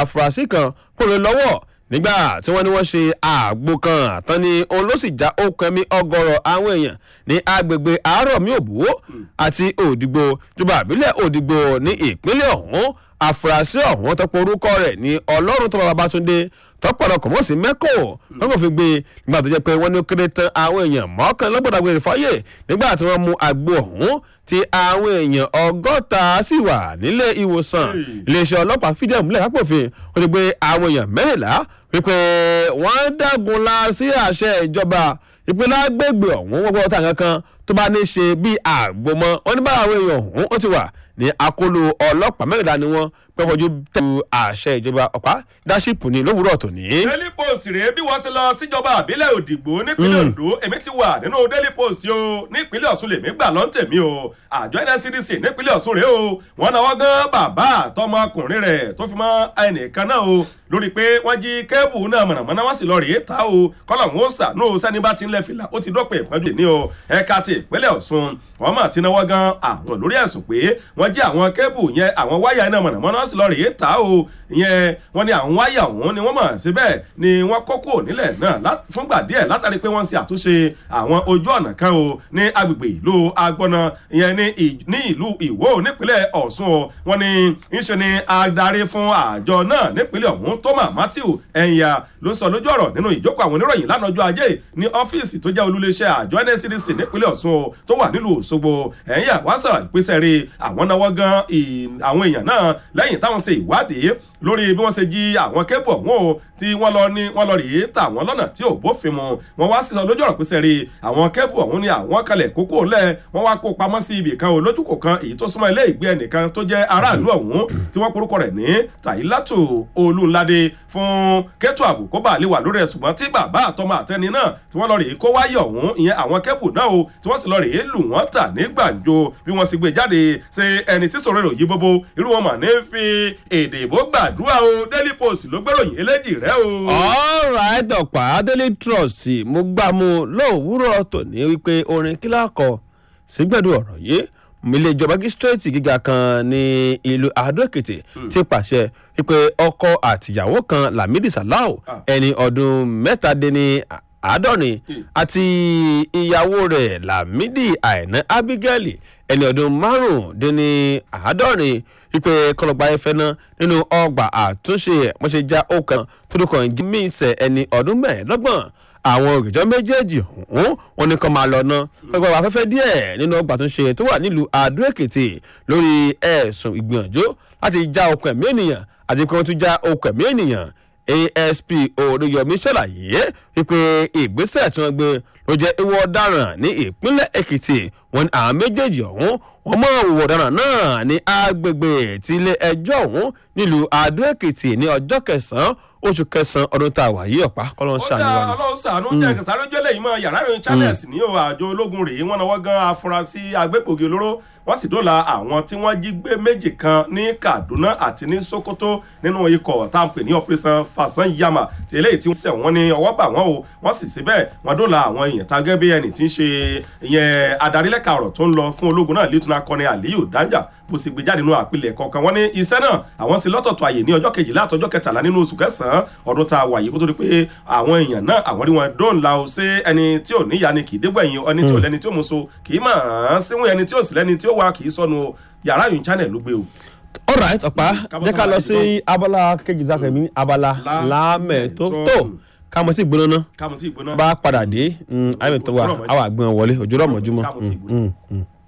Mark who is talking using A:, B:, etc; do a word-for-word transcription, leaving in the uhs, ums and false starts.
A: àfúrásì kan kúrò lọ́wọ́ nígbà tí wọ́n ní wọ́n ṣe àgbo kan àtàn ni òun ló sì já okùn ẹ̀mí ọgọ́rọ̀ àwọn èèyàn ní agbègbè àárọ̀mí òbúwó àti òdìgbò ìjọba àbílẹ̀ òdìgbò ní ìpínlẹ̀ ọ̀hún àfúrásì ọ̀hún tọ́pọ̀ orúkọ rẹ̀ ní ọlọ́run tó bá Babátúndé tọ́pọ̀lọpọ̀ mọ̀ sí mẹ́kọ̀ wọ́n kò fi gbé nígbà tó jẹ́ pé wọ́n ní ó kéré tán àwọn èèyàn mọ́kànlélọ́gbọ̀dàgbèrè fáyè nígbà tí wọ́n mú àgbo ọ̀hún tí àwọn èèyàn ọgọ́ta sì wà nílé ìwòsàn iléeṣẹ́ ọlọ́pàá fìdí ẹ̀ múlẹ̀ lápòfin ó ti gbé àwọn èèyàn mẹ́rìnlá wípé wọ́n dágunlá sí àṣẹ ìjọba ìpínlẹ̀ agbègbè ọ̀hún wọ́n gbọ́dọ̀ tàn kankan tó bá ní ṣe bí àgbo mọ́ wọ́n ní bá àwọn èèyàn ọ̀hún ó ti wà ní akóló ọlọ́pàá mẹ́rìnlá ni wọ́n pẹ́ fojú tẹ̀lé àṣẹ ìjọba ọ̀pá dáṣípù ní lówùúrọ̀ tòní.
B: Daily Post rèé bí wọ́n ṣe lọ síjọba àbílẹ̀ Òdìgbò nípínlẹ̀ Ondo èmi ti wà nínú Daily Post o nípínlẹ̀ Ọ̀ṣun lèmi gbà lọ́ntẹ̀mí o àjọ N S C D C nípínlẹ̀ Ọ̀ṣun rèé o wọ́n náwó gan bàbá àtọmọkùnrin rẹ̀ tó fi mọ́ ẹnìkan náà o lórí pé wọ́n jí kébù náà mọ̀nàmọ́ná wọ́n sì lọ rèé ta o kọ́lọ̀ ń sànú sẹ́ni bá ti ń lẹ̀ fìlà ó ti dọ́pẹ́ ìpọ́njú ní o ẹ̀ka ti ìpínlẹ̀ Ọ̀ṣun wọ́n mà ti náwó gan àwọn lórí ẹ̀sùn pé wọ́n jí àwọn kébù yẹn àwọn wáyà iná mọ̀nàmọ́ná wọ́n sì lọ rèé ta o ìyẹn wọ́n ní àwọn wáyà ọ̀hún ni wọ́n mọ̀ síbẹ̀ ni wọ́n kókó nílẹ̀ náà fúngbà díẹ̀ látàrí pé wọ́n ṣe àtúnṣe àwọn ojú ọ̀nà kan o ní agbègbè ìlú Agbọ́nà ìyẹn ní ìlú Ìwó nípínlẹ̀ Ọ̀ṣun o wọ́n ní ńṣe ni adarí fún àjọ náà nípínlẹ̀ ọ̀hún Thomas Matthew ẹ̀yà ló sọ lójú ọ̀rọ̀ nínú ìjókòó àwọn oníròyìn lánàá ọjọ́ ajé ní ọ́fíìsì tó jẹ́ olúléeṣẹ́ àjọ N S C D C nípínlẹ̀ Ọ̀ṣun o tó wà nílùú Òṣogbo ẹ̀yà wá sọ̀rọ̀ ìpèsè rí àwọn náwó gan àwọn èèyàn náà lẹ́yìn táwọn ṣe ìwádìí lórí bí wọ́n ṣe jí àwọn kébù ọ̀hún o tí wọ́n lọ ní wọ́n lọ rèé tà wọ́n lọ́nà tí ò bófin mu wọ́n wá sí sọ lójú ọ̀rọ̀ pèsè rí àwọn kébù ọ̀hún ni àwọn kalẹ̀ kókó lẹ̀ wọ́n wá kó pamọ́ sí ibì kan o lójúkò kan èyí tó súnmọ́ ilé ìgbé ẹnìkan tó jẹ́ aráàlú ọ̀hún tí wọ́n porúkọ rẹ̀ ní Tàyílátù Olúnládé fún kẹ́tù ààbò kó bá lè wà lórí ẹ̀ ṣùgbọ́n tí bàbá àtọmọ àtẹni náà tí wọ́n lọ rèé kó wáyé ọ̀hún ìyẹn àwọn kébù náà o tí wọ́n sì lọ rèé lù wọ́n tà ní gbàǹjo bí wọ́n sì gbé jáde ṣe ẹni tí sọ̀rọ̀ rò yí bóbó irú wọn mà ní fi èdè ìbò gbàdúrà o Daily Post ló gbéròyìn eléjì rẹ o.
A: all right ọ̀pá Daily Trust mo gbà mú lówùúrọ̀ tòní wípé orin kílà kọ sígbẹ̀dù ọ̀rọ̀ yìí ilé ìjọba magistrate gíga kan ní ìlú Adó-Èkìtì ti pàṣẹ wípé ọkọ àtìyàwó kan Lamidi Salau ẹni ọdún mẹ́tàdínní àádọ́rin àti ìyàwó rẹ̀ Lamidi Àìná Abigail ẹni ọdún márùndínní àádọ́rin wípé kọlọgba ẹfẹ náà nínú ọgbà àtúnṣe wọ́n ṣe já ọkàn tó dúkọ̀ ìjímíìsẹ̀ ẹni ọdún mẹ́ẹ̀ẹ́dọ́gbọ̀n àwọn òrìjọ́ méjèèjì ọ̀hún wọn ní kan máa lọ ná pẹ̀lú afẹ́fẹ́ díẹ̀ nínú ọgbà tó ń ṣe tó wà nílùú Adó-Èkìtì lórí ẹ̀sùn ìgbìyànjú láti já okùn ẹ̀mí ènìyàn àti pé wọ́n tún já okùn ẹ̀mí ènìyàn A S P Oríyọmí ṣàlàyé wípé ìgbésẹ̀ tí wọ́n gbé ló jẹ́ ìwà ọ̀daràn ní ìpínlẹ̀ Èkìtì wọn ní àwọn méjèèjì ọ̀hún wọ́n mọ̀ ìwà ọ̀daràn náà ní agbègbè tí ilé ẹjọ́ ọ̀hún nílùú Adó-Èkìtì ní ọjọ́ kẹsàn-án oṣù kẹsàn-án ọdún tá a wà yí ọ̀pá kọ́lọ́ ń ṣàánú wa ni.
B: ọlọ́run ṣàánú jẹ́ kẹsàn-án lójú ẹlẹ́yìn mọ́ yàrá ìròyìn Channels ní o àjọ ológun rèé wọ́n náwó gan afurasí agbégbògi olóró wọ́n sì dóòlà àwọn tí wọ́n jí gbé méjì kan ní Kaduna àti ní Sokoto nínú ikọ̀ tá à ń pè ní Operation Fasanyama tí eléyìí tí wọ́n sẹ̀ wọ́n ní ọwọ́ bà wọ́n o wọ́n sì síbẹ̀ wọ́n dóòlà àwọn èèyàn tá gẹ́gẹ́ bí ẹni tí ń ṣe ìyẹn adarílẹ̀ka ọ̀rọ̀ tó ń lọ fún ológun náà Lieutenant Colonel Aliyu Danja bó sì gbé jáde nínú àpilẹ̀ kọ̀ọ̀kan wọ́n ní iṣẹ́ náà àwọn sì lọ́tọ̀ọ̀tọ̀ àyè ní ọjọ́ kejìlá àtọjọ́ kẹtàlá nínú oṣù kẹsàn-án ọdún tá a wà yìí kó tó di pé àwọn èèyàn náà àwọn rí wọn dóńlà ó ṣe ẹni tí ò níyà ni kì í dégbẹ̀yìn ẹni tí ò lẹ́ni tí ó mú so kì í mà á síwọ̀n ẹni tí ò sì lẹ́ni tí ó wà kì í sọnù yàrá ìròyìn Channel ló gbé o. alright ọ̀pá jẹ́ ká lọ sí abala kejì dákọ̀ ẹ̀mí abala lámẹ̀tótó kámo tí gbóná náà bá padà dé àmì tó wà àwọn àgbọn wọlé òjò rọ̀ mọ́júmọ́.